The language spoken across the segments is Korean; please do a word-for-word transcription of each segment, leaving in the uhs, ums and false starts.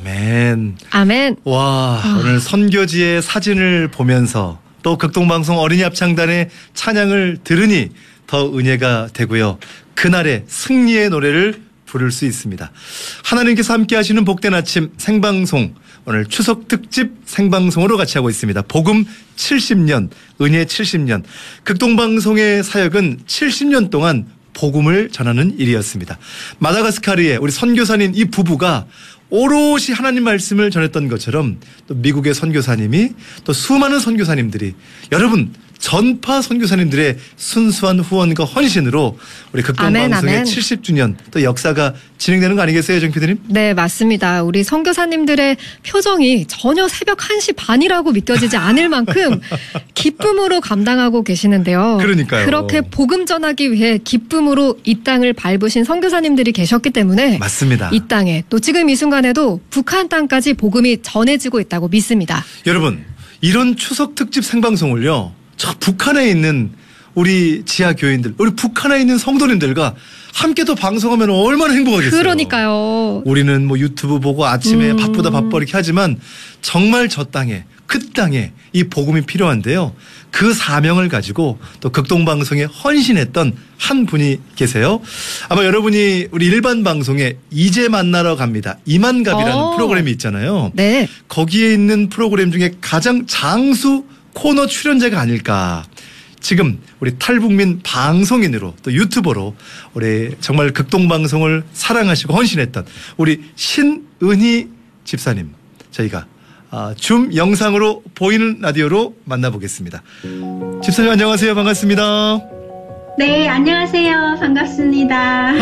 아멘. 아멘. 와, 어. 오늘 선교지의 사진을 보면서 또 극동방송 어린이 합창단의 찬양을 들으니 더 은혜가 되고요. 그날의 승리의 노래를 부를 수 있습니다. 하나님께서 함께 하시는 복된 아침 생방송, 오늘 추석 특집 생방송으로 같이 하고 있습니다. 복음 칠십 년, 은혜 칠십 년. 극동방송의 사역은 칠십 년 동안 복음을 전하는 일이었습니다. 마다가스카르의 우리 선교사님 이 부부가 오롯이 하나님 말씀을 전했던 것처럼 또 미국의 선교사님이 또 수많은 선교사님들이 여러분 전파 선교사님들의 순수한 후원과 헌신으로 우리 극동방송의 칠십 주년 또 역사가 진행되는 거 아니겠어요, 정 피디님? 네, 맞습니다. 우리 선교사님들의 표정이 전혀 새벽 한 시 반이라고 믿겨지지 않을 만큼 기쁨으로 감당하고 계시는데요. 그러니까요. 그렇게 복음 전하기 위해 기쁨으로 이 땅을 밟으신 선교사님들이 계셨기 때문에 맞습니다. 이 땅에 또 지금 이 순간에도 북한 땅까지 복음이 전해지고 있다고 믿습니다. 여러분, 이런 추석 특집 생방송을요. 저 북한에 있는 우리 지하 교인들, 우리 북한에 있는 성도님들과 함께 또 방송하면 얼마나 행복하겠어요. 그러니까요. 우리는 뭐 유튜브 보고 아침에 음. 바쁘다 바빠 이렇게 하지만 정말 저 땅에, 그 땅에 이 복음이 필요한데요. 그 사명을 가지고 또 극동방송에 헌신했던 한 분이 계세요. 아마 여러분이 우리 일반 방송에 이제 만나러 갑니다. 이만갑이라는 오. 프로그램이 있잖아요. 네. 거기에 있는 프로그램 중에 가장 장수 코너 출연자가 아닐까. 지금 우리 탈북민 방송인으로 또 유튜버로 우리 정말 극동방송을 사랑하시고 헌신했던 우리 신은희 집사님 저희가 줌 영상으로 보이는 라디오로 만나보겠습니다. 집사님 안녕하세요. 반갑습니다. 네, 안녕하세요. 반갑습니다.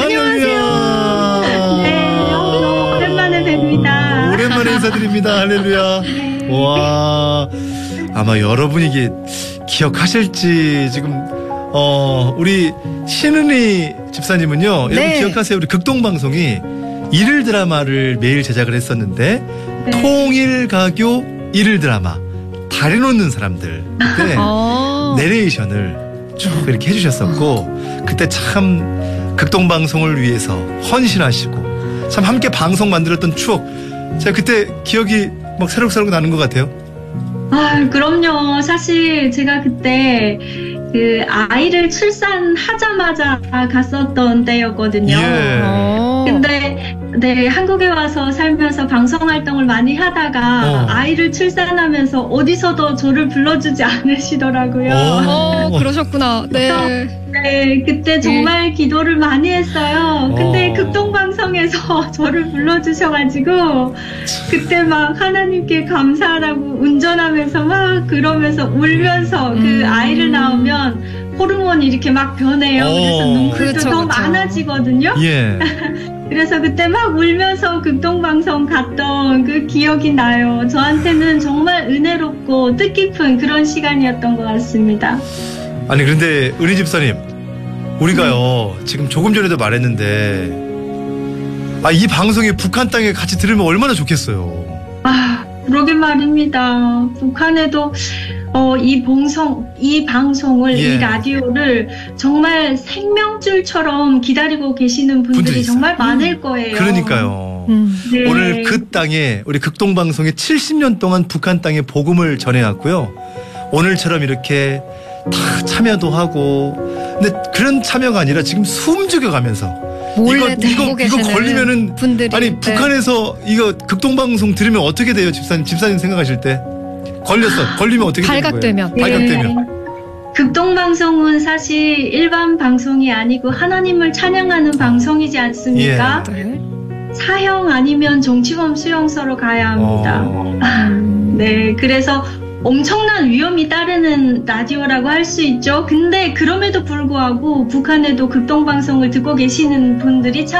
안녕하세요. 네, 너무 오랜만에 뵙니다. 오랜만에 인사드립니다. 할렐루야. 네. 와, 아마 여러분이 이게 기억하실지 지금 어 우리 신은희 집사님은요. 네. 여러분 기억하세요? 우리 극동방송이 일일 드라마를 매일 제작을 했었는데 네. 통일가교 일일 드라마 다리 놓는 사람들 그때 어. 내레이션을 쭉 이렇게 해주셨었고 그때 참 극동방송을 위해서 헌신하시고 참 함께 방송 만들었던 추억 제가 그때 기억이 막 새록새록 나는 것 같아요. 아, 그럼요. 사실 제가 그때 그 아이를 출산하자마자 갔었던 때였거든요. 예. 어. 근데 네, 한국에 와서 살면서 방송 활동을 많이 하다가 어. 아이를 출산하면서 어디서도 저를 불러주지 않으시더라고요. 어. 어, 그러셨구나. 네. 네, 그때 정말 기도를 많이 했어요. 근데 어. 극동방송에서 저를 불러주셔가지고 그때 막 하나님께 감사하다고 운전하면서 막 그러면서 울면서 음. 그 아이를 낳으면 호르몬이 이렇게 막 변해요. 어. 그래서 눈물도 그렇죠, 더 그렇죠. 많아지거든요. 예. 그래서 그때 막 울면서 극동방송 갔던 그 기억이 나요. 저한테는 정말 은혜롭고 뜻깊은 그런 시간이었던 것 같습니다. 아니 그런데 은희 집사님 우리가요 네. 지금 조금 전에도 말했는데 아, 이 방송이 북한 땅에 같이 들으면 얼마나 좋겠어요. 아, 그러게 말입니다. 북한에도 어, 이 방송, 이 방송을, 예. 이 라디오를 정말 생명줄처럼 기다리고 계시는 분들이, 분들이 정말 있어요. 많을 거예요. 그러니까요. 음. 네. 오늘 그 땅에 우리 극동방송이 칠십 년 동안 북한 땅에 복음을 전해왔고요. 오늘처럼 이렇게 다 참여도 하고 근데 그런 참여가 아니라 지금 숨죽여가면서 몰래 이거 듣고 이거 계시는 이거 걸리면은 분들이 아니 네. 북한에서 이거 극동방송 들으면 어떻게 돼요, 집사님? 집사님 생각하실 때 걸렸어. 걸리면 어떻게 되는 거예요? 발각되면. 발각되면. 네. 극동방송은 사실 일반 방송이 아니고 하나님을 찬양하는 방송이지 않습니까? 예. 네. 사형 아니면 정치범 수용소로 가야 합니다. 어. 네, 그래서 엄청난 위험이 따르는 라디오라고 할 수 있죠. 근데 그럼에도 불구하고 북한에도 극동방송을 듣고 계시는 분들이 참